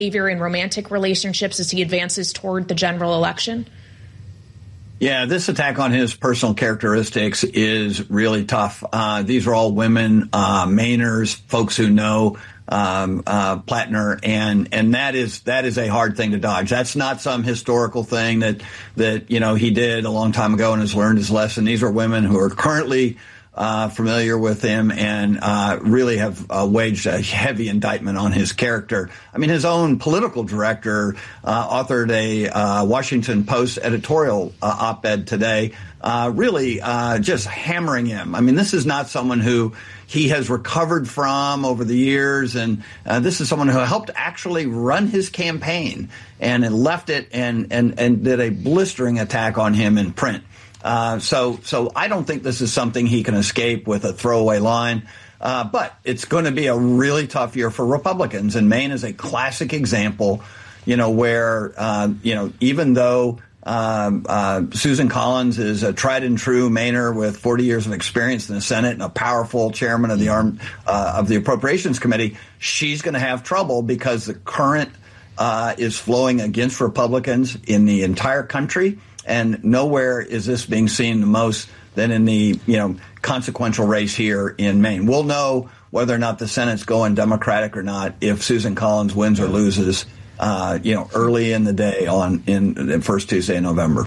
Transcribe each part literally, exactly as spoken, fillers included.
behavior in romantic relationships as he advances toward the general election? Yeah, this attack on his personal characteristics is really tough. Uh, these are all women, uh, Mainers, folks who know um, uh, Plattner, and and that is that is a hard thing to dodge. That's not some historical thing that that you know he did a long time ago and has learned his lesson. These are women who are currently Uh, familiar with him and uh, really have uh, waged a heavy indictment on his character. I mean, his own political director uh, authored a uh, Washington Post editorial uh, op-ed today, uh, really uh, just hammering him. I mean, this is not someone who he has recovered from over the years, and uh, this is someone who helped actually run his campaign and left it and, and, and did a blistering attack on him in print. Uh, so, so I don't think this is something he can escape with a throwaway line. Uh, but it's going to be a really tough year for Republicans. And Maine is a classic example, you know, where, uh, you know, even though um, uh, Susan Collins is a tried and true Mainer with forty years of experience in the Senate and a powerful chairman of the arm uh, of the Appropriations Committee, she's going to have trouble because the current uh, is flowing against Republicans in the entire country. And nowhere is this being seen the most than in the, you know, consequential race here in Maine. We'll know whether or not the Senate's going Democratic or not if Susan Collins wins or loses, uh, you know, early in the day on in the first Tuesday in November.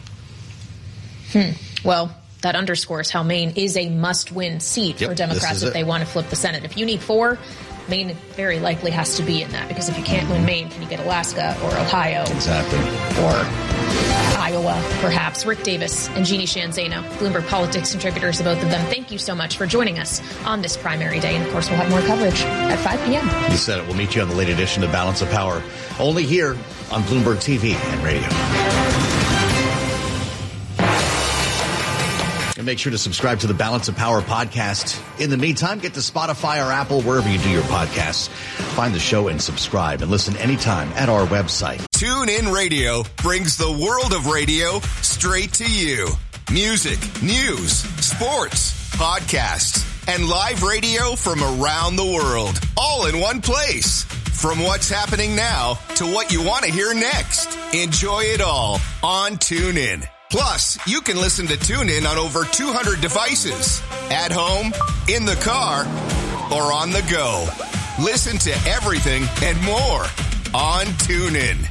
Hmm. Well, that underscores how Maine is a must-win seat yep, for Democrats if it. they want to flip the Senate. If you need four, Maine very likely has to be in that, because if you can't win Maine, can you get Alaska or Ohio? Exactly. Or Iowa, perhaps. Rick Davis and Jeannie Sheehan Zaino, Bloomberg Politics contributors, the both of them. Thank you so much for joining us on this primary day. And, of course, we'll have more coverage at five p.m. You said it. We'll meet you on the late edition of Balance of Power, only here on Bloomberg T V and radio. And make sure to subscribe to the Balance of Power podcast. In the meantime, get to Spotify or Apple, wherever you do your podcasts. Find the show and subscribe and listen anytime at our website. TuneIn Radio brings the world of radio straight to you. Music, news, sports, podcasts, and live radio from around the world, all in one place. From what's happening now to what you want to hear next. Enjoy it all on TuneIn. Plus, you can listen to TuneIn on over two hundred devices. At home, in the car, or on the go. Listen to everything and more on TuneIn.